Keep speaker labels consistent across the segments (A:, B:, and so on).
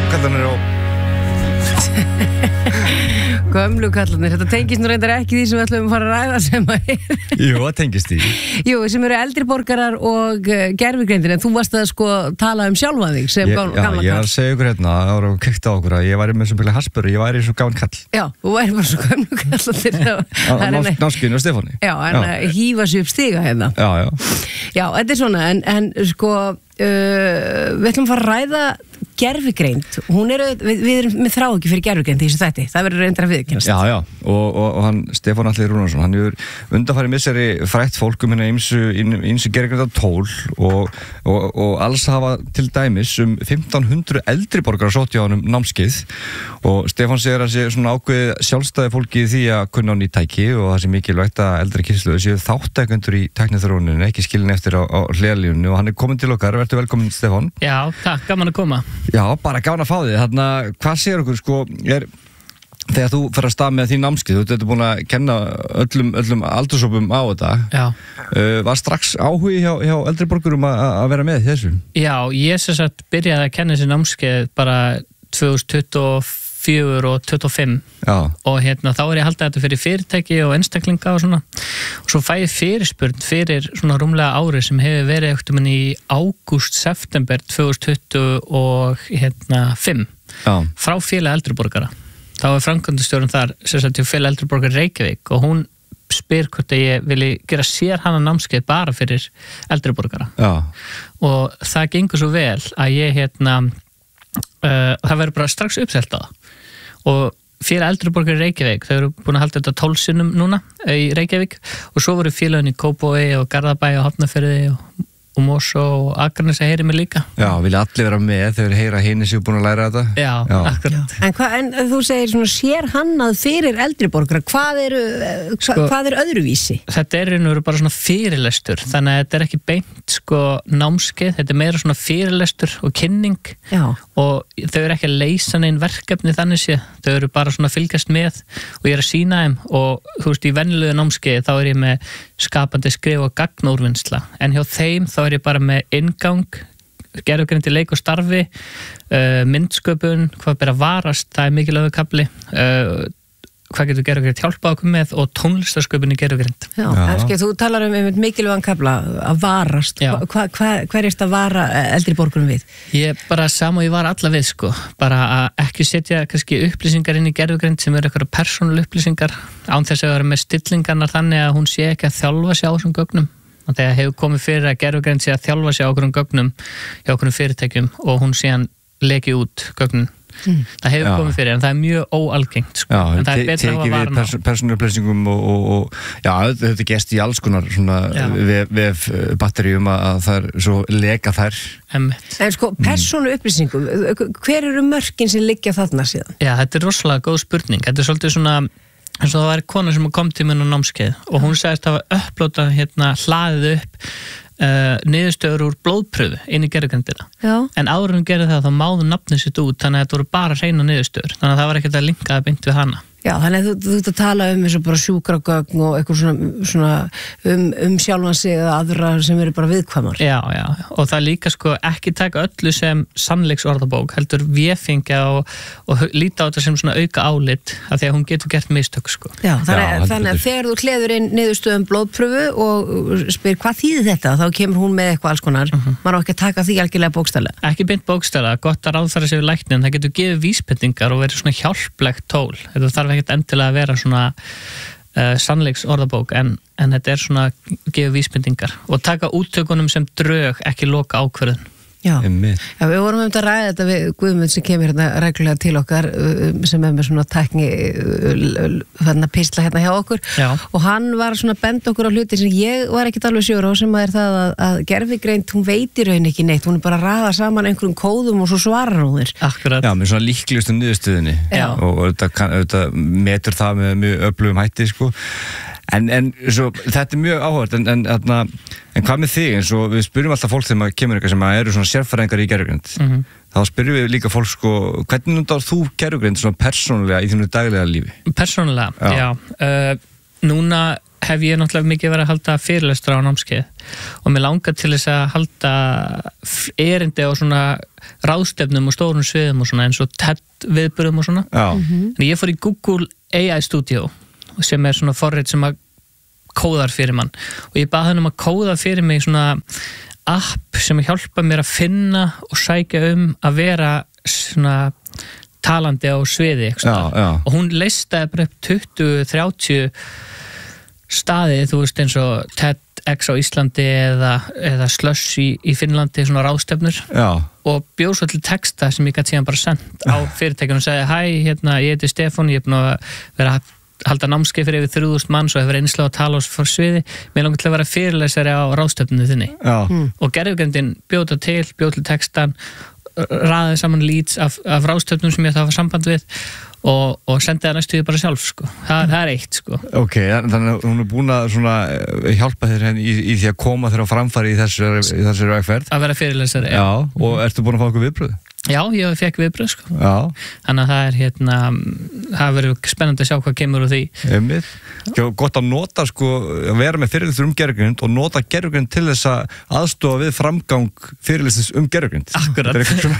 A: kallanir á
B: Gömlu kallanir, þetta tengist nú reyndar ekki því sem við ætlum að fara að ræða sem að
A: Jú, það tengist því
B: Jú, sem eru eldri borgarar og gervigreindir, en þú varst að sko tala um sjálfan þig sem gamla kall.
A: Já, ég var að segja ykkur hérna, það voru að kikta á okkur að ég væri með sem byrja haspur, ég væri svo gaman kall
B: Já, þú væri bara svo gömlu kallanir
A: Námskinu og Stefáni
B: Já, en hífa sig upp stiga hérna Já, þetta er svona, en sko við ætlum að fara að ræða gervigreind, við erum með þrá ekki fyrir gervigreind í þessu þætti, það verður reyndar að viðkennast. Já,
A: og hann Stefán Atli Rúnarsson, hann hefur undanfarið misseri frætt fólkum hérna ýmsu gervigreinda tól og alls hafa til dæmis 1500 eldri borgarar sótt hjá honum námskeið og Stefán segir að sé svona ákveðið sjálfstæði fólki í því að kunna á ný tæki og það sé mikilvægt að eldri kynslóð séu þáttækendur í tækniþróuninni, ekki skilin eftir á hliðarlínunni og hann er komin til okkar. Vertu velkomin, Stefán.
C: Já, takk, gaman að koma.
A: Já, bara gaman að fá þig. Þarna, hvað segir okkur, sko, þegar þú fer að stað með þín námskeið, þú ert búin að kenna öllum aldurshópum á þetta. Já. Var strax áhugi hjá eldri borgurum að vera með þessu?
C: Já, ég sem sagt byrjaði að kenna þessi námskeið bara 2024 og 2025 og þá er ég að halda þetta fyrir fyrirtæki og einstaklinga og svona og svo fæ ég fyrirspurn fyrir svona rúmlega ári sem hefur verið eftir í ágúst-september 2025 frá félag eldri borgara. Þá er framkvæmdastjórinn þar sem sagt hjá félag eldri borgara Reykjavík og hún spyr hvort að ég vilji gera sér hana námskeið bara fyrir eldri borgara og það gengur svo vel að ég það verður bara strax uppselt á það og félag eldri borgara í Reykjavík, þau eru búin að halda þetta 12 sinnum núna í Reykjavík og svo voru félagin í Kópavogi og Garðabæ og Hafnarfirði og Mosó og Akranes að heyri mig líka. Já,
A: vilja allir vera með þegar heyra hini sem er búin að læra þetta?
C: Já, akkurat.
B: En þú segir svona sér hannað fyrir eldri borgara, hvað er öðruvísi?
C: Þetta er bara svona fyrirlestur, þannig að þetta er ekki beint námskeið, þetta er meira svona fyrirlestur og kynning og þau eru ekki að leysa neinn verkefni þannig sé, þau eru bara svona að fylgjast með og ég er að sýna þeim og þú veist í venjulegu námskeiði þá er ég með skapandi skrif og gagnúrvinnsla en hjá þeim þá er ég bara með inngang, gervigreind í leik og starfi, myndsköpun, hvað ber að varast, það er mikilvægur kafli, hvað getur gervigreind hjálpað okkur með og tónlistarsköpun í gervigreind.
B: Já, þú talar mikilvægan kafla að varast, hver er þetta að vara eldri borgurum við?
C: Ég bara sama og ég var alla við bara að ekki setja kannski upplýsingar inn í gervigreind sem eru eitthvað persónuleg upplýsingar án þess að vera með stillingarnar þannig að hún sé ekki að þjálfa sig á þessum gögnum. Þegar hefur komið fyrir að gervigreind sé að þjálfa sig á okkur gögnum hjá okkur fyrirtækjum og hún sé hann leki út gögnum. Það hefur komið fyrir en það er mjög óalgengt en það er betra að varna á
A: persónuupplýsingum og þetta gest í alls konar vef batteríum að það er svo leka þær
B: En persónuupplýsingum, hver eru mörkin sem liggja þarna síðan?
C: Já, þetta er rosalega góð spurning, þetta er svolítið svona eins og það var kona sem kom til mér á námskeið og hún sagðist að hafa upplótað hlaðið upp niðurstöður úr blóðpröfu inn í gervigreindina en áður en hún gerði það þá máðu nafnið sitt út þannig að þetta voru bara hreina niðurstöður þannig að það var ekkert að linka það beint við hana.
B: Já, þannig að þú ert að tala eins og bara sjúkragögn og eitthvað svona sjálfan sig eða aðra sem eru bara viðkvæmar.
C: Já, og það líka ekki taka öllu sem sannleiksorðabók, heldur véfingja og líta á þetta sem svona auka álit af því að hún getur gert mistök
B: Já, þannig að þegar þú kleður inn niðurstöðum blóðpröfu og spyr hvað þýðir þetta, þá kemur hún með eitthvað alls konar, maður á ekki að taka því algjörlega bókstaflega.
C: Ekki beint bókstaflega, gott að ráðfæra sig við lækni en það getur gefið vísbendingar og verið svona hjálplegt tól. Þetta þarf ekkert endilega að vera svona sannleiksorðabók en þetta er svona gefa vísbendingar og taka úttökunum sem drög ekki loka ákvörðun.
B: Já, við vorum að ræða þetta við Guðmund sem kemur hérna reglulega til okkar sem með svona tækni písla hérna hjá okkur og hann var svona bend okkur á hluti sem ég var ekkert alveg sjór á sem er það að gervigreind, hún veit í raun ekki neitt, hún er bara að raða saman einhverjum kóðum og svo svarar hún þér.
C: Akkurat.
A: Já, með svona líklegustu niðurstöðinni og þetta metur það með mjög öflugum hætti En svo, þetta er mjög áhugavert en hvað með þig eins og við spyrjum alltaf fólk þegar maður kemur eitthvað sem eru svona sérfræðingar í gervigreind þá spyrjum við líka fólk hvernig notar þú gervigreind svona persónulega í þínu daglega lífi?
C: Persónulega, já núna hef ég náttúrulega mikið verið að halda fyrirlestra á námskeið og mér langar til þess að halda erindi á svona ráðstefnum og stórum sviðum og svona eins og TED viðburðum og svona. En ég fór í Google AI Studio sem svona forrit sem að kóðar fyrir mann og ég bað hann að kóða fyrir mig svona app sem hjálpa mér að finna og sækja að vera svona talandi á sviði og hún listaði bara upp 20-30 staði, þú veist eins og TEDx á Íslandi eða Slush í Finnlandi, svona ráðstefnur og bjóð svo til texta sem ég gæti síðan bara sendt á fyrirtækjunum og sagði hæ, ég heiti Stefán, ég er búin að vera að halda námskeið fyrir yfir 3000 manns og hefur einslega að tala á sviði, mér langar til að vera fyrirlesari á ráðstefninu þinni og gerðugreindin bjóð til textan, raðið saman leads af ráðstöfnum sem ég ætti að hafa samband við og sendi það næstu bara sjálf sko. Það er eitt sko.
A: Ok, þannig að hún er búin að svona hjálpa þér í því að koma þér á framfæri í þessari vegferð.
C: Að vera fyrirlesari.
A: Já, og ertu búin að fá okkur viðbröð?
C: Já, ég fekk viðbröð sko.
A: Já.
C: Þannig að það er það verður spennandi að sjá hvað kemur úr því.
A: Einmitt. Gott að nota sko, að vera með fyrirlestur gervigreind og nota gervigreind til þess að aðstofa við framgang fyrirlesturs gervigreind.
C: Akkurat.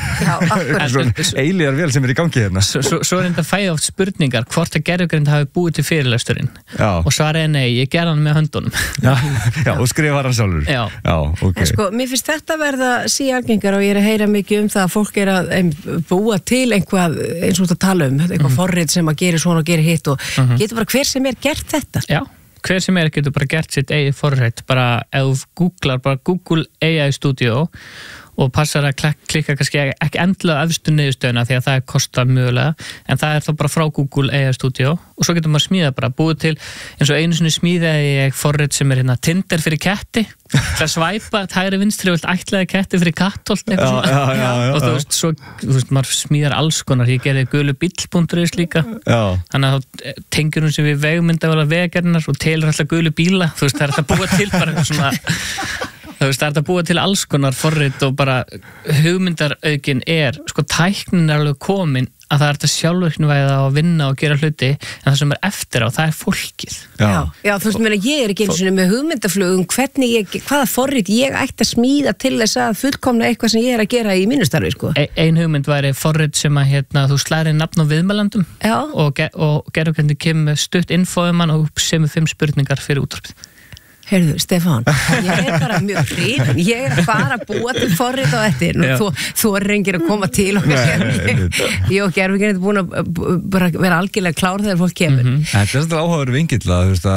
A: Svona eilíðar vel sem er í gangi hérna.
C: Svo er þetta fæði oft spurningar hvort að gervigreind hafi búið til fyrirlesturinn. Og svaraði nei, ég gerði hann með höndunum.
A: Já, og skrifa hann sjálfur.
C: Já,
A: ok.
B: En sko, mér finnst þetta verða síalgengar og ég er að heyra mikið það að fólk er að búa til einhvað eins og þetta tala eitthvað forrit sem að gera svona og gera hitt og getur bara hver sem er gert þetta.
C: Já, hver sem er getur bara gert sitt eigið forrit, bara ef þú googlar bara Google AI Studio og passar að klikka kannski ekki endilega efstu niðurstöðuna því að það kostar mögulega, en það er þá bara frá Google AI Studio og svo getur maður smíða bara búið til, eins og einu sinni smíðaði ég forrit sem er Tinder fyrir ketti, það svæpa hægri vinstri og ætlaði ketti fyrir kattholt eitthvað svona, og þú veist, maður smíðar alls konar, ég gerði gulu bíll.is líka, þannig að tengjur hún sem við vegmyndavæla vegarinnar og telur alltaf gulu bíla, þú veist, það er alltaf búið til bara eitthvað svona. Þú veist, það er að búa til alls konar forrit og bara hugmyndaraukin sko tæknin alveg komin að það er þetta sjálfvirknivæða og vinna og gera hluti, en það sem er eftir á, það er fólkið. Já, þú veist, ég er ekki eins og með hugmyndaflugum hvaða forrit ég ætti að smíða til þess að fullkomna eitthvað sem ég er að gera í mínu starfi, sko. Ein hugmynd væri forrit sem að þú slæri nafn á viðmælandum og gerðugreindin kemur stutt infóðum hann og semur 5 spurningar fyrir útvarpið.
B: Heyrðu, Stefán, ég er bara mjög hrifin, ég er bara að búa til forrit á þetta, þú er reyngir að koma til okkur, ég og gerfingin er búin að vera algjörlega klár þegar fólk kemur.
A: Þetta er svolítið áhugaður vingill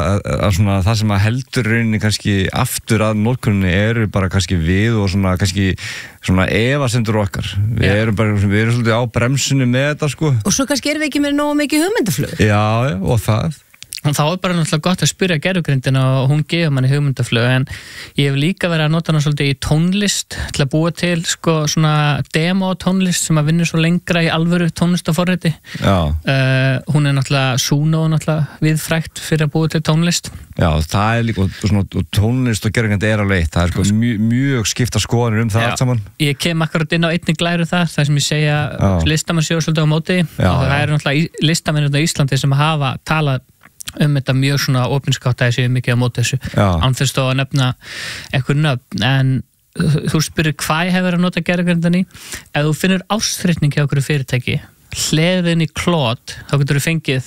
A: að svona það sem að heldur rauninni kannski aftur að notkuninni eru bara kannski við og svona kannski svona efasemdur okkar. Við erum svolítið á bremsunni með þetta sko.
B: Og svo kannski erum við ekki með nógu mikið hugmyndaflug.
A: Já, og það.
C: Og þá er bara náttúrulega gott að spyrja gervugreindina og hún gefur manni hugmyndaflug, en ég hef líka verið að nota hana svolítið í tónlist til að búa til sko svona demo tónlist sem að vinna svo lengra í alvöru tónlistaforriti. Hún er náttúrulega Suno viðfrægt fyrir að búa til tónlist.
A: Já, það er líka svona tónlist og gervugreind er alveg eitt, það er sko mjög skipta skoðanir það allt saman.
C: Ég kem akkurat inn á einni glæru þar sem ég segja listamann séu svolítið á móti og það eru náttúrulega listamenn á Íslandi sem hafa talað þetta mjög svona opinskátt að ég séu mikið á móti þessu án þess að nefna eitthvað nöfn, en þú spyrir hvað ég hefur að nota gervugreindin í. Ef þú finnur ársreikning hjá okkur fyrirtæki, hleðin í Claude, þá getur þú fengið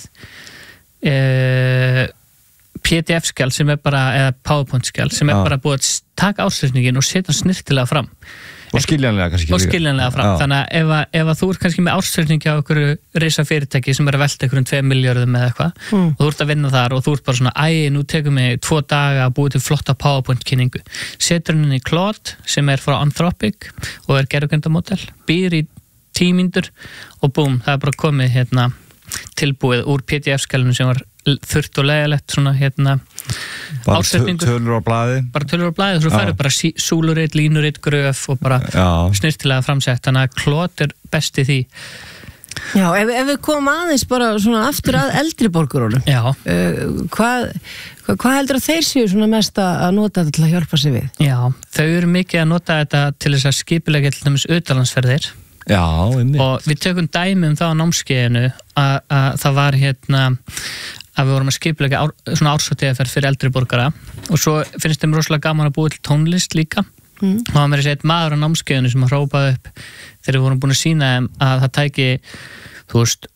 C: PDF-skjal sem er bara, eða PowerPoint-skjal sem er bara búið að taka ársreikningin og setja snirtilega fram.
A: Og skiljanlega kannski.
C: Og skiljanlega fram. Þannig að ef þú ert kannski með ársreikning hjá okkur risa fyrirtæki sem er að velta einhverjum 2 milljörðum eða eitthvað og þú ert að vinna þar og þú ert bara svona nú tekum við 2 daga að búið til flotta PowerPoint-kynningu. Setur henni í Claude sem er frá Anthropic og er gervugreindamódel, býr í 10 mínútur og búm, það er bara komið tilbúið úr PDF-skjalinu sem var þurrt og leiðilegt svona ásetningur.
A: Tölur á blaði. Bara
C: tölur á blaði, þú færðu bara súlurit, línurit, gröf og bara snirtilega framsett, þannig að Claude er best í því.
B: Já, ef við komum aðeins bara svona aftur að eldri borgurunum, hvað heldur að þeir séu svona mest að nota þetta til að hjálpa sig við?
C: Já, þau eru mikið að nota þetta til þess að skipulegja til dæmis utanlandsferðir.
A: Já, einmitt.
C: Og við tökum dæmi það á námskeiðinu að það var að við vorum að skipuleggja svona árshátíðarferð fyrir eldri borgara og svo finnst þeim rosalega gaman að búa til tónlist líka og það var mér að segja eitt maður á námskeiðinu sem að hrópaði upp þegar við vorum búin að sýna þeim að það tæki, þú veist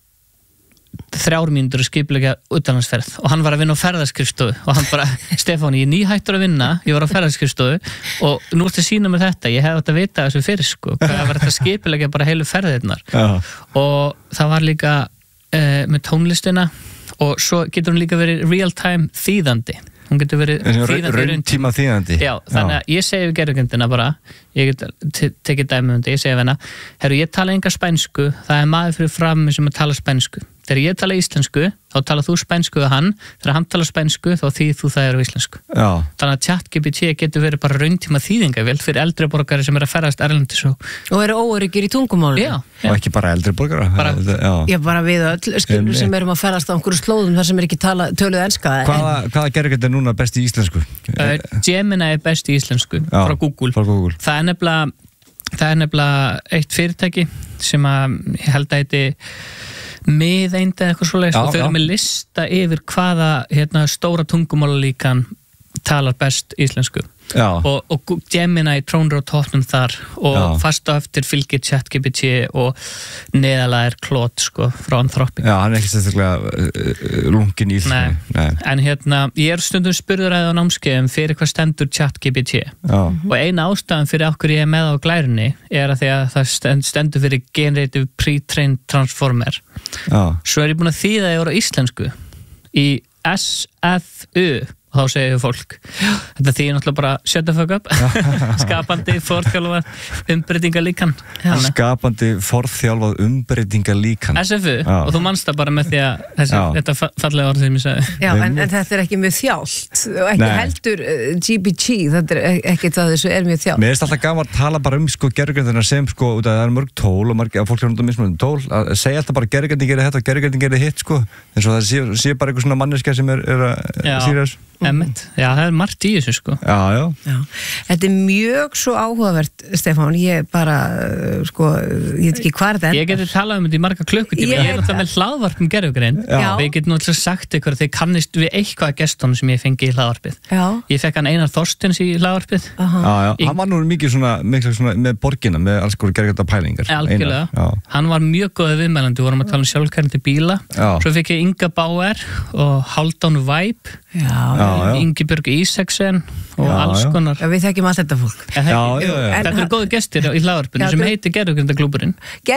C: 3 mínútur að skipuleggja utanlandsferð og hann var að vinna á ferðaskrifstofu og hann bara, Stefán, ég er nýhættur að vinna ég var á ferðaskrifstofu og nú ertu að sýna mér þetta, ég hef átt að vita þessu fyrir sko, hvað var þetta að skipuleggja bara heilu ferðirnar og það var líka með tónlistina og svo getur hún líka verið real time þýðandi hún getur verið
A: rauntíma þýðandi
C: já, þannig að ég segi við gerðugjöndina bara ég get tekið dæmi um þetta, ég segi við hennar herru, ég tala enga spænsku, það er maður fyrir frammi sem að tala spænsku þegar ég tala íslensku, þá tala þú spænsku við hann, þegar hann tala spænsku þá þýð þú það á íslensku þannig að ChatGPT getur verið bara rauntíma þýðingavél fyrir eldri borgari sem er að ferðast erlendis og
B: eru óöryggir í tungumáli
A: og ekki bara eldri borgara
B: bara við öll sem erum að ferðast á einhverju slóðum þar sem er ekki töluð enska
A: hvaða gerðugjönd er núna best í íslensku?
C: Gemini er best í íslensku frá Google. Það er nefnilega eitt fyrirtæki sem að ég held að heiti miðeind eða eitthvað svoleiðis og þau eru með lista yfir hvaða stóra tungumálalíkan talar best íslensku og Gemini trónir á toppnum þar og fast á eftir fylgir ChatGPT og neðalega er Claude sko frá Anthropic
A: hann er ekki sérstaklega lungin í íslensku
C: en ég er stundum spurður á námskeiðum fyrir hvað stendur ChatGPT og eina ástæðan fyrir okkur ég er með á glærunni er að því að það stendur fyrir Generative Pre-trained Transformer svo er ég búin að þýða ég á íslensku í SFU og þá segir fólk þetta þýðir náttúrulega bara shut the fuck up skapandi forþjálfað umbreytingalíkan
A: skapandi forþjálfað umbreytingalíkan
C: SFU og þú manst það bara með því að þetta fallega orð sem ég sagði
B: en þetta er ekki mjög þjált og ekki heldur GPT þetta er ekki það þessu er mjög þjált
A: mér finnst alltaf gaman að tala bara gervigreindina sem sko út af það er mörg tól og fólk er út af mismunandi tól að segja alltaf bara gervigreindin gerir þetta og gervigreindin gerir hitt sko eins og það sé bara eitthvað svona manneskja sem er að sýra þessu
C: já, það er margt í þessu sko
A: já.
B: Þetta er mjög svo áhugavert Stefán, ég bara sko, ég veit ekki hvað þetta
C: ég geti talað um þetta í marga klukkutíma ég er náttúrulega með hlaðvarp gervigreind og ég get náttúrulega sagt ykkur að þið kannist við eitthvað að gestunum sem ég fengi í hlaðvarpið ég fekk hann Einar Þorsteins í hlaðvarpið
A: hann var nú mikið svona með borgina með alls konar gervigreinda pælingar
C: algjörlega, hann var mjög góð viðmælandi, við vorum að tala um sjálfkærandi bíla svo fekk ég Inga Bauer og Haldón Væp Ingibjörg Ísaksen og alls konar
B: við þekkjum allt þetta fólk
C: þetta eru góðu gestir í hlaðvarpinu sem heitir Gervigreindaklúbburinn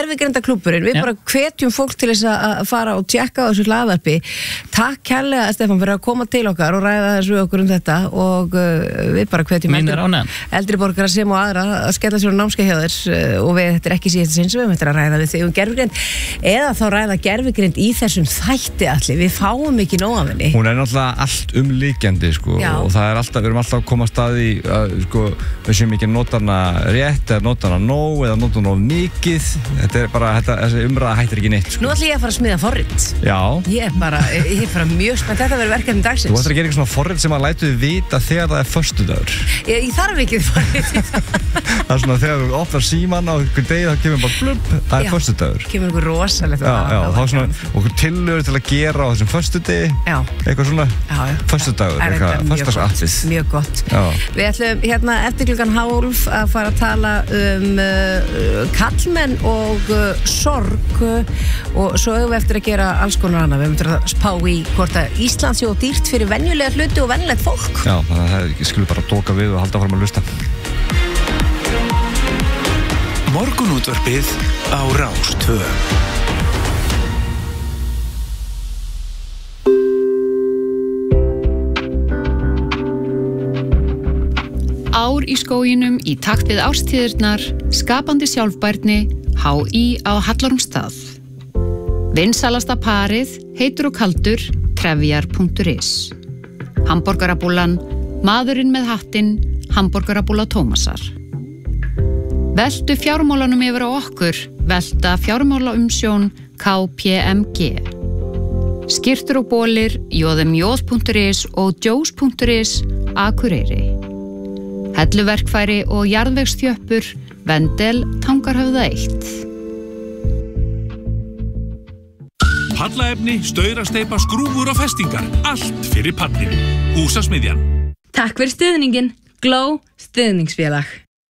B: við bara hvetjum fólk til þess að fara og tjekka á þessu hlaðvarpi takk kærlega Stefán fyrir að koma til okkar og ræða þessu okkur þetta og við bara hvetjum eldri borgara sem og aðra að skella sér á námskeið hjá þér og þetta er ekki síðast sinns við að ræða við þig gervigreind eða þá ræða gervigreind í þessum þætti allir við fáum ekki nóg af henni
A: hún er náttúrulega allt umlíkjandi sko og það er alltaf, við erum alltaf að koma að staði sko, við séum ekki að nota hana rétt eða nota hana nóg eða nota hana mikið þetta er bara, þessi umræða hættir ekki neitt sko.
B: Nú ætlum ég að fara að smíða forrit ég er bara mjög spennt þetta verður verkefni dagsins
A: Þú ætlar að gera eitthvað svona forrit sem að lætu þið vita þegar það er föstudagur
B: Ég þarf ekki forrit
A: Það er svona þegar þú opnar síman á einhver degi þá kemur bara blub, það er föstudagur
B: kemur einhver rosalegt
A: þá er svona okkur tillögur til að gera á þessum föstudegi eitthvað svona föstudagur, föstudagsappið
B: mjög gott Við ætlum eftir klukkan 12 að fara að tala kallmenn og sorg og svo höfum við eftir að gera alls konar annað við höfum að spá í hvort að Ísland sé og dýrt fyrir venjulega hluti og venjulegt fólk
A: þannig að það skulum bara doka við og halda fram að hlusta
D: Morgunútvarpið á Rás 2
E: Ár í skóginum í takt við árstíðirnar, skapandi sjálfbærni, HÍ á Hallormsstað. Vinsalasta parið, heitur og kaldur, trefjar.is. Hamborgarabúlan, maðurinn með hattinn, hamborgarabúla Tómasar. Veltu fjármálanum yfir á okkur, velta fjármálaumsjón KPMG. Skyrtur og bólir, jóðumjóð.is og djós.is, Akureyri. Helluverkfæri og jarðvegsþjöppur, Vendel, Tangarhöfða 1.
F: Pallaefni, staurasteypa, skrúfur og festingar. Allt fyrir pallinu. Húsasmiðjan.
G: Takk fyrir stuðningin. Glow stuðningsfélag.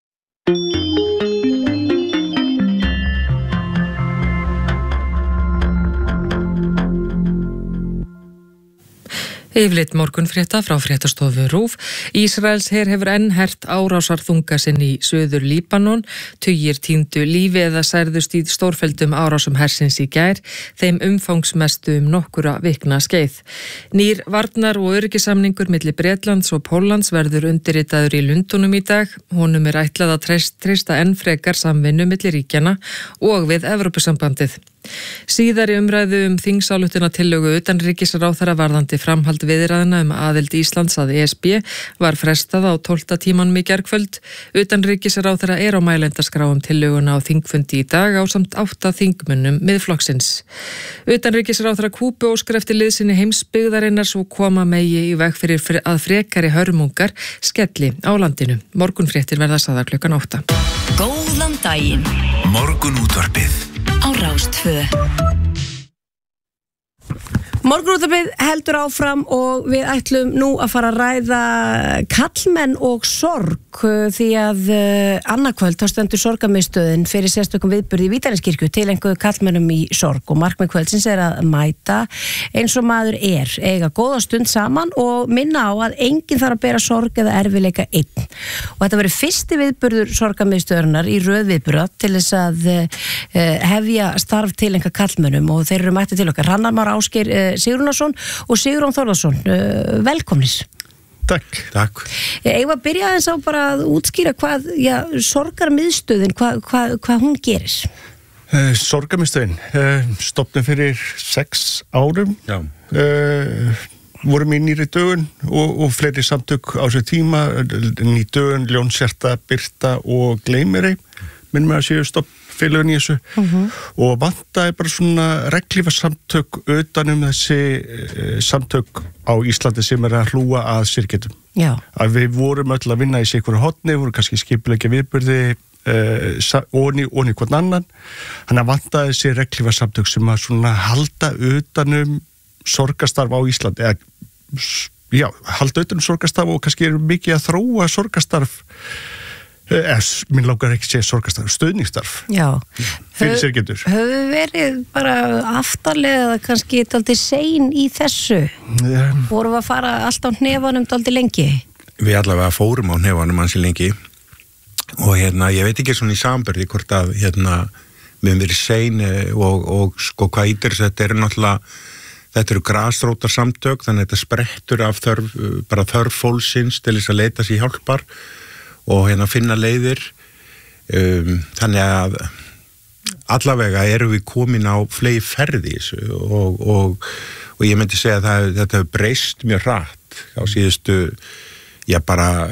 H: Yfirlit morgunfrétta frá fréttastofu RÚV. Ísraels her hefur enn hert árásarþunga sinn í Suður Líbanon. Tugir týndu lífi eða særðust í stórfelldum árásum hersins í gær, þeim umfangsmestu nokkura vikna skeið. Nýr varnar- og öryggissamningur milli Bretlands og Póllands verður undirritaður í Lundúnum í dag. Honum ætlað að treysta enn frekar samvinnu milli ríkjanna og við Evrópusambandið. Síðari umræðu þingsályktunartillögu utanríkisráðherra varðandi framhald viðræðna aðild Íslands að ESB var frestað á 12. tímanum í gærkvöld. Utanríkisráðherra á mælendaskrá tillöguna á þingfundi í dag ásamt 8 þingmönnum miðflokksins. Utanríkisráðherra Kúbu óskar eftir liðsinni heimsbyggðarinnar svo koma megi í veg fyrir að frekari hörmungar skelli á landinu. Morgunfréttir verða sagðar klukkan 8.
I: Góðan daginn.
D: Morgunútvarpið
I: á Rás 2.
B: Morgunútvarpið heldur áfram og við ætlum nú að fara að ræða kallmenn og sorg því að annarkvöld þá stendur sorgarmiðstöðin fyrir sérstökum viðburði í Vítarinskirkju til einhverju kallmennum í sorg og markmið kvöldsins að mæta eins og maður eiga góða stund saman og minna á að enginn þarf að bera sorg eða erfiðleika einn. Og þetta verður fyrsti viðburður sorgarmiðstöðurinnar í röð viðburða til þess að hefja starf til einhverju kallmennum og þeir eru mætti til okkar. Hrannar Már Ásgeir Sigurðarson og Sigurjón Þórðarson, velkomnir.
J: Takk.
B: Ég var að byrja aðeins á bara að útskýra hvað sorgarmiðstöðin, hvað hún gerir.
J: Sorgarmiðstöðin, stofnum fyrir 6 árum. Já. Vorum í Nýri dögun og fleiri samtök á þessu tíma, Ný dögun, Ljónshjarta, Birta og Gleimiri, minnum að séu stofnfélögin í þessu og vantaði bara svona reglífasamtök utanum þessi samtök á Íslandi sem að hlúa að syrgjetum. Já. Að við vorum öll að vinna í sikkur hotni, voru kannski skipulegja viðburði onni hvern annan, þannig að vantaði þessi reglífasamtök sem að svona halda utanum sorgarstarf á Íslandi, halda utanum sorgarstarf og kannski eru mikið að þróa sorgarstarf. Minn langar ekki að segja sorgarstarf, stuðningsstarf. Já. Fyrir syrgjendur.
B: Höfum við verið bara aftarlega eða kannski dálítið sein í þessu? Vorum við að fara alltaf á hnefanum dálítið lengi?
K: Við allavega fórum á hnefanum ansi lengi og ég veit ekki svona í samburði hvort að við höfum verið sein og sko hvað ítir þetta eru náttúrulega, þetta eru grasrótarsamtök þannig að þetta sprettur af þörf fólksins til þess að leita sér hjálpar og finna leiðir þannig að allavega erum við komin á flegi ferði og ég myndi segja að þetta hefur breyst mjög hratt á síðustu bara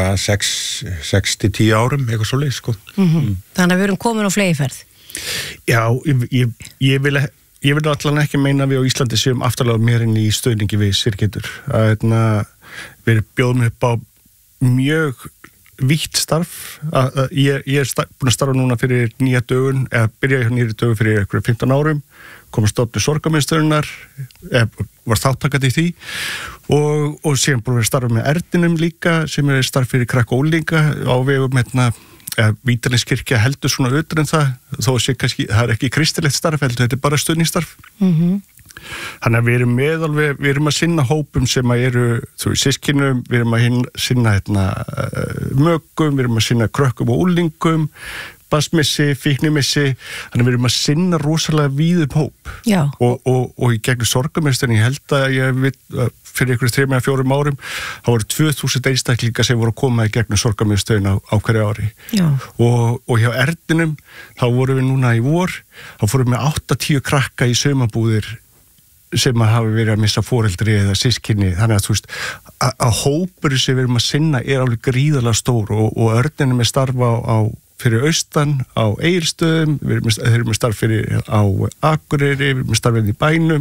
K: 6-10 árum eitthvað svo leið sko.
B: Þannig að við erum komin á flegi ferð.
J: Já, ég vil allan ekki meina við á Íslandi séum aftarlega mér inn í stöðningi við syrgjendur við bjóðum upp á mjög vítt starf. Ég búin að starfa núna fyrir Nýja dögun, eða byrjaði hjá Nýri dögun fyrir eitthvað 15 árum, kom að stofna sorgarmiðstöðurinnar, var þáttakandi í því og síðan búin að starfa með Erdinum líka sem starf fyrir krakka og unglinga á vegum Vítarinskirkja heldur svona utan en það, þó að kannski, það ekki kristilegt starf heldur, þetta bara stuðningsstarf. Þannig að við erum að sinna hópum sem að eru systkinum, við erum að sinna mögum, við erum að sinna krökkum og úlingum, basmissi, fíknimissi, þannig að við erum að sinna rosalega víðum hóp. Já. Og í gegnum sorgarmiðstöðin, ég held að fyrir ykkur 3-4 árum, þá voru 2000 einstaklingar sem voru að koma í gegnum sorgarmiðstöðin á hverju ári. Já. Og hjá Erdinum, þá vorum við núna í vor, þá fórum við 8-10 krakka í saumabúðir sem að hafa verið að missa foreldri eða sískinni, þannig að hópur sem við erum að sinna alveg gríðarlega stór og Örninum starfa fyrir austan á Egilsstöðum, þeir eru með starf fyrir á Akureyri, við erum með starf í bænum,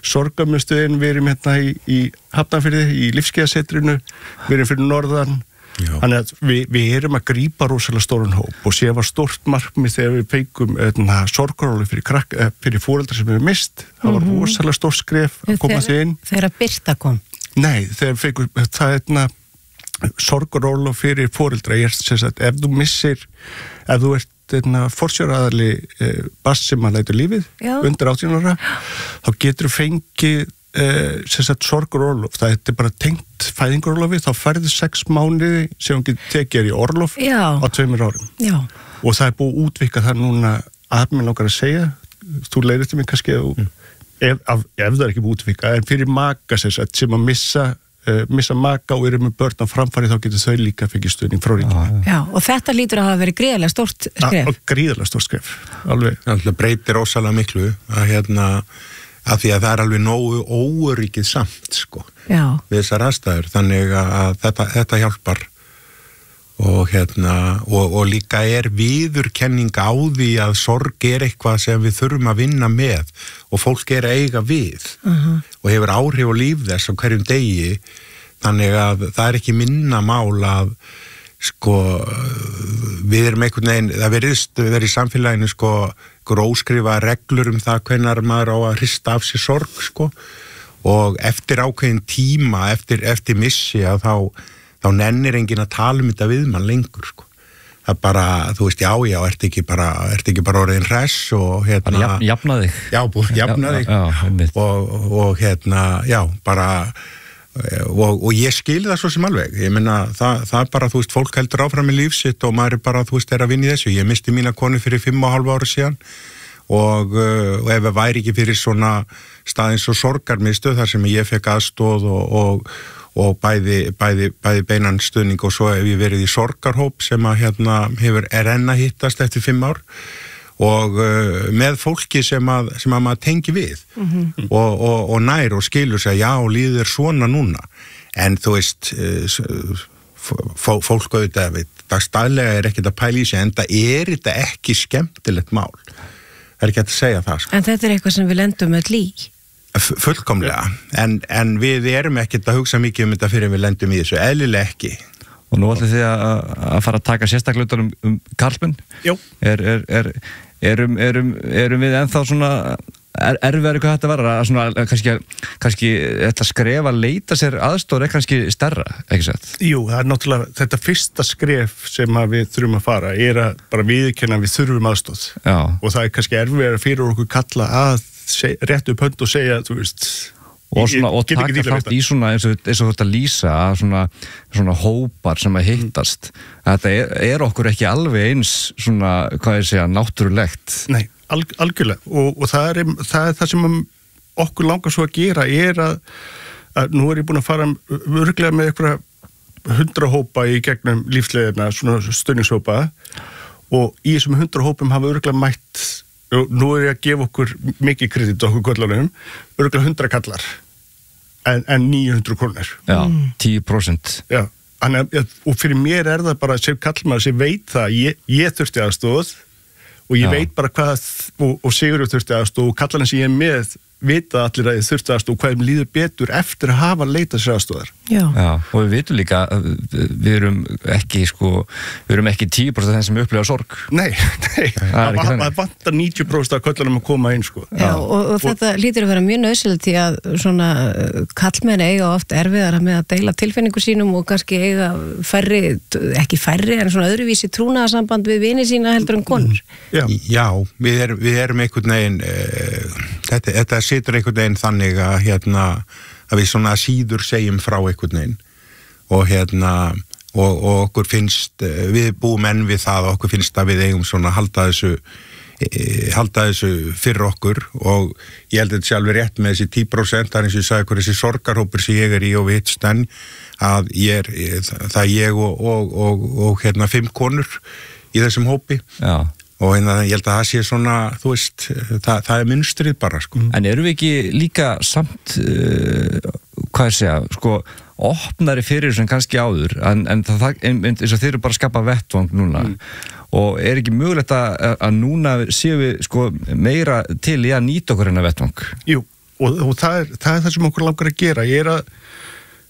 J: sorgarmiðstöðin, við erum í Hafnarfirði, í Lífskeiðasetrinu, við erum fyrir norðan, Þannig að við erum að grípa rosalega stóran hóp og séu var stórt markmið þegar við fengum sorgarólu fyrir foreldra sem við mist. Það var rosalega stórt skref að koma því inn.
B: Þegar Birta kom?
J: Nei, þegar við fengum það sorgarólu fyrir foreldra. Sem sagt, ef þú ert forsjáraðali barns sem að lætur lífið undir 18 ára, þá getur þú fengið sem sagt sorgarorlof. Það er bara tengt fæðingarorlofi, þá færðu 6 mánuði sem hún getur tekið í orlof á 2 árum. Já. Og það er búið að útvika það núna að mér langar að segja, þú leiðir til mig kannski ef það er ekki búið útvika, en fyrir maka sem að missa maka og eru með börn á framfæri, þá getur þau líka fengið stuðning frá ríkinu.
B: Já, og þetta lítur að hafa verið gríðarlega stórt skref.
J: Gríðarlega stórt skref, alveg.
K: Það breytir ósalega miklu að því að það er alveg nógu óöryggið samt, við þessar aðstæður, þannig að þetta hjálpar og líka er viðurkenning á því að sorg er eitthvað sem við þurfum að vinna með og fólk er að eiga við og hefur áhrif á líf þess á hverjum degi, þannig að það er ekki minna mál að við erum einhvern veginn, það verið í samfélaginu óskrifa reglur það hvenær maður á að hrista af sér sorg og eftir ákveðin tíma, eftir missi að þá nennir enginn að tala þetta við mann lengur það bara, þú veist, ertu ekki bara orðin hress og
A: jafna þig
K: jafna þig og bara og ég skil það svo sem alveg, ég meina það bara, þú veist, fólk heldur áfram í líf sitt og maður er bara, þú veist, er að vinna í þessu. Ég misti mína konu fyrir 5,5 ára síðan og ef það væri ekki fyrir svona staðins og sorgarmiðstöð þar sem ég fekk aðstoð og bæði beinan stuðning og svo hef ég verið í sorgarhóp sem að er enn að hittast eftir 5 ár og með fólki sem að maður tengi við og nær og skilur sig já, líður svona núna en þú veist fólk auðvitað dagstæðlega er ekkert að pæla í sig en það er þetta ekki skemmtilegt mál það er ekki að segja það
B: En þetta er eitthvað sem við lendum öll í
K: fullkomlega, en við erum ekkert að hugsa mikið þetta fyrir við lendum í þessu, eðlilega ekki
A: Og nú ætlum þið að fara að taka sérstaklega karlmenn.
J: Jú.
A: Erum við ennþá svona erfiðari hvað þetta var að svona kannski þetta skref að leita sér aðstoð er kannski stærra, ekki sett?
J: Jú, það er náttúrulega þetta fyrsta skref sem við þurfum að fara er að bara viðurkenna að við þurfum aðstoð. Já. Og það er kannski erfiðari fyrir okkur kalla að rétt upp hönd og segja, þú veist
A: og taka þátt í svona eins og þetta lýsa að svona hópar sem að hittast þetta er okkur ekki alveg eins svona, hvað ég segja, náttúrulegt
J: Nei, algjörlega og það er það sem okkur langar svo að gera er að nú er ég búin að fara örglega með eitthvað 100 hópa í gegnum lífsleiðina, svona stöðningshópa og í þessum 100 hópum hafa örglega mætt og nú er ég að gefa okkur mikið kredit okkur kvöldlánum, örgulega 100 kallar en 900 krónur.
A: Já, 10%.
J: Já, og fyrir mér er það bara sem kallmaður sem veit það, ég þurfti aðstóð og ég veit bara hvað, og Sigurður þurfti aðstóð og kallarinn sem ég er með vita allir að ég þurfti aðstóð og hvað þeim líður betur eftir að hafa leitað sér aðstóðar.
A: Já, og við vitum líka við erum ekki 10% af þeim sem upplifa sorg.
J: Nei, það vantar 90% af köllunum að koma inn
B: Já, og þetta lítur að vera mjög nauðsynlegt því að svona kallmenn eiga oft erfiðara með að deila tilfinningu sínum og kannski eiga ekki færri en svona öðruvísi trúnaðarsamband við vini sína heldur en konur.
K: Já, við erum einhvern veginn þetta situr einhvern veginn þannig að við svona síður segjum frá einhvern veginn og okkur finnst við búum enn við það og okkur finnst að við eigum svona halda þessu fyrir okkur og ég held að þetta sé alveg rétt með þessi 10% þar eins og ég sagði þessi sorgarhópur sem ég er í og við stenn að ég og 5 konur í þessum hópi Já og ég held að það sé svona, þú veist, það er munstrið bara,
A: En erum við ekki líka samt, hvað ég segja, opnari fyrir sem kannski áður, en það eins og þeir eru bara að skapa vettvang núna og er ekki mögulegt að núna séu við meira til í að nýta okkur hennar vettvang?
J: Jú, og það er það sem okkur langar að gera, ég er að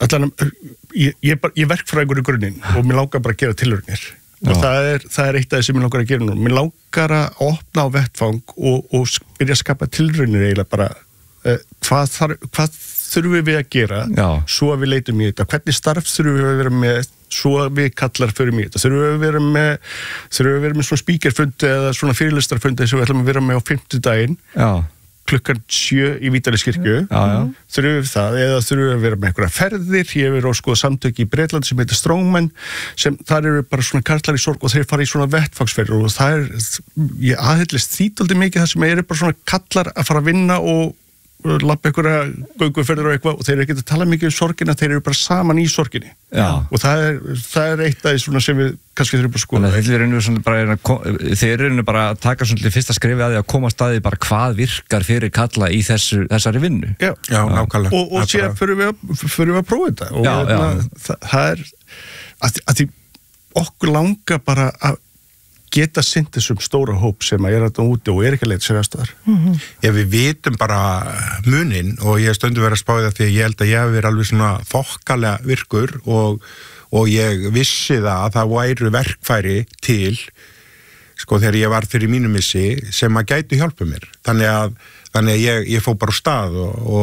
J: ég verkfræðingur í grunninn og mér langar bara að gera tilraunir og það er eitt af það sem mér langar að gera nú. Mér langar að opna á vettfang og byrja að skapa tilraunir eiginlega bara hvað þurfum við að gera svo að við leitum í þetta, hvernig starf þurfum við að vera með svo að við kallar fyrir í þetta, þurfum við að vera með svona spíkerfundi eða svona fyrirlistarfundi sem við ætlum að vera með á 50 daginn klukkan 7 í Vídalískirkju þurfum við það, eða þurfum við að vera með einhverja ferðir, ég verið á sko samtöki í Bretland sem heitir Strongman, sem þar eru bara svona karlar í sorg og þeir fara í svona vettfagsferðir og það ég aðhyllist þýttaldi mikið það sem eru bara svona kallar að fara að vinna og lappa einhverja gönguferðir og eitthvað og þeir eru ekki að tala mikið um sorgina, þeir eru bara saman í sorginni og það er eitt af því svona sem við kannski þurfum að skoða.
A: Þeir eru bara að taka svona fyrsta skrifi að því að koma staði bara hvað virkar fyrir kalla í þessari vinnu.
K: Já, nákvæmlega.
J: Og síðan fyrir við að prófa þetta og það er að því okkur langar bara að geta sinnt þessum stóra hóp sem að þetta úti og ekki að leita sér aðstæðar.
K: Við vitum bara munin og ég stundum verið að spá það því að ég held að ég hef verið alveg svona þokkalega virkur og ég vissi að það væru verkfæri til sko þegar ég var fyrir mínum missi sem að gætu hjálpa mér. Þannig að ég fór bara á stað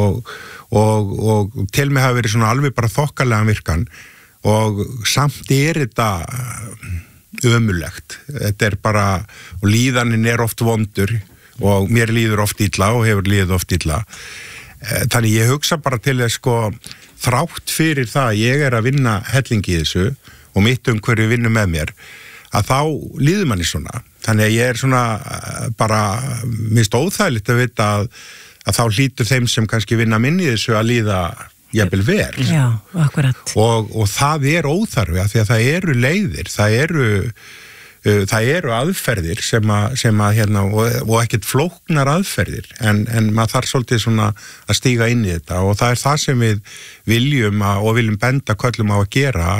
K: og til mig hafi verið svona alveg bara þokkalega virkan og samt þetta ömurlegt. Þetta bara, og líðanin oft vondur og mér líður oft illa og hefur líðið oft illa. Þannig ég hugsa bara til þess sko þrátt fyrir það ég að vinna hellingi í þessu og mitt hverju vinnur með mér að þá líður manni svona. Þannig að ég svona bara minnst óþægilegt að vita að þá hlýtur þeim sem kannski vinna minni í þessu að líða jafnvel vel.
B: Já, akkurat.
K: Og það óþarfi að því að það eru leiðir, það eru aðferðir sem að hérna, og ekkert flóknar aðferðir, en maður þarf svolítið svona að stíga inn í þetta og það það sem við viljum og viljum benda köllum á að gera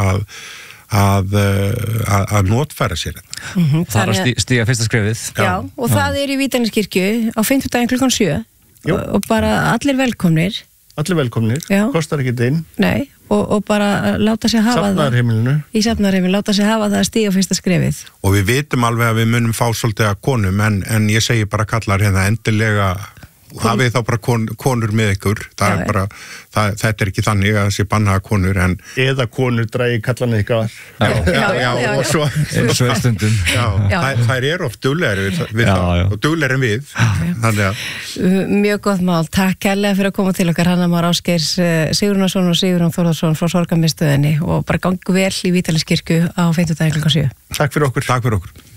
K: að notfæra sér þetta.
A: Það að stíga fyrsta skrefið.
B: Já, og það í Vídalískirkju á 50 daginn klukkan 7 og bara allir velkomnir.
J: Allir velkomnir, kostar ekki inn.
B: Nei, og bara láta sig hafa
J: Safnaðarheimilinu.
B: Í safnaðarheimilinu, láta sig hafa það að stíga fyrsta skrefið.
K: Og við vitum alveg að við munum fá svolítið að konum, en ég segi bara kallar hérna endilega, hafið þá bara konur með ykkur. Það bara, þetta ekki þannig að það sé bannaða konur, en...
J: Eða konur drægi kallan ykkar.
K: Já, og svo
A: stundum.
K: Þær oft duglegri við það, og duglegri en við.
B: Mjög gott mál. Takk kærlega fyrir að koma til okkar. Hanna Már Ásgeirs Sigurðarson og Sigurjón Þórðarsson frá Sorgarmiðstöðinni og bara gangu vel í Vídalískirkju á 50 daginn klukkan 7.
J: Takk fyrir okkur.
K: Takk fyrir okkur.